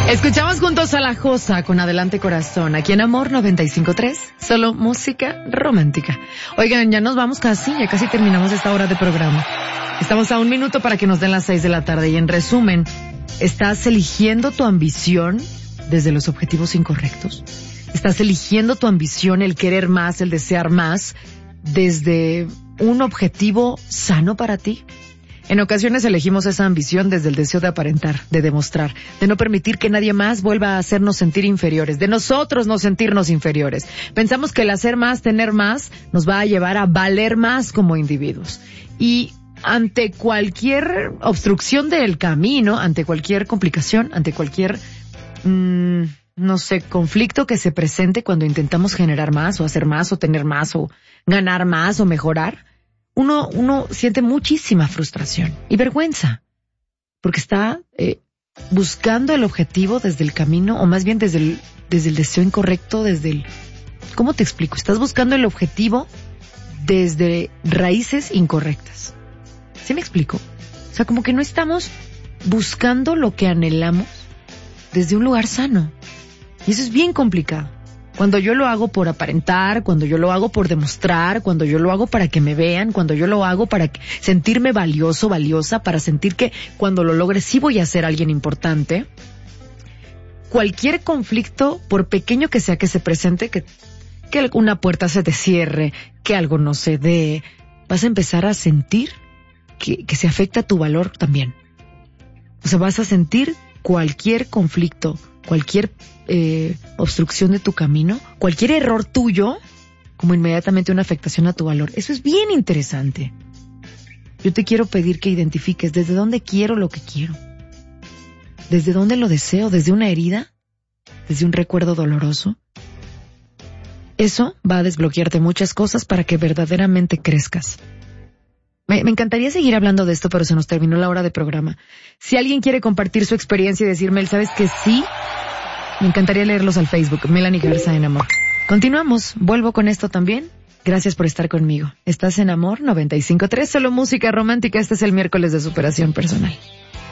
Escuchamos juntos a La Josa con Adelante Corazón, aquí en Amor 95.3, solo música romántica. Oigan, ya nos vamos ya casi terminamos esta hora de programa. Estamos a 1 minuto para que nos den las 6 de la tarde y en resumen, ¿estás eligiendo tu ambición desde los objetivos incorrectos? ¿Estás eligiendo tu ambición, el querer más, el desear más, desde un objetivo sano para ti? En ocasiones elegimos esa ambición desde el deseo de aparentar, de demostrar, de no permitir que nadie más vuelva a hacernos sentir inferiores, de nosotros no sentirnos inferiores. Pensamos que el hacer más, tener más, nos va a llevar a valer más como individuos. Y ante cualquier obstrucción del camino, ante cualquier complicación, ante cualquier, conflicto que se presente cuando intentamos generar más o hacer más o tener más o ganar más o mejorar, uno siente muchísima frustración y vergüenza, porque está buscando el objetivo desde el camino, o más bien desde el deseo incorrecto, ¿cómo te explico? Estás buscando el objetivo desde raíces incorrectas. ¿Sí me explico? O sea, como que no estamos buscando lo que anhelamos desde un lugar sano. Y eso es bien complicado. Cuando yo lo hago por aparentar, cuando yo lo hago por demostrar, cuando yo lo hago para que me vean, cuando yo lo hago para sentirme valioso, valiosa, para sentir que cuando lo logre sí voy a ser alguien importante. Cualquier conflicto, por pequeño que sea que se presente, que una puerta se te cierre, que algo no se dé, vas a empezar a sentir que se afecta tu valor también. O sea, vas a sentir cualquier conflicto, cualquier obstrucción de tu camino, cualquier error tuyo, como inmediatamente una afectación a tu valor. Eso es bien interesante. Yo te quiero pedir que identifiques desde dónde quiero lo que quiero. ¿Desde dónde lo deseo? ¿Desde una herida? ¿Desde un recuerdo doloroso? Eso va a desbloquearte muchas cosas para que verdaderamente crezcas. Me encantaría seguir hablando de esto, pero se nos terminó la hora de programa. Si alguien quiere compartir su experiencia y decirme, ¿sabes que sí? Me encantaría leerlos al Facebook, Melanie Garza en Amor. Continuamos, vuelvo con esto también. Gracias por estar conmigo. Estás en Amor 95.3, solo música romántica. Este es el miércoles de superación personal.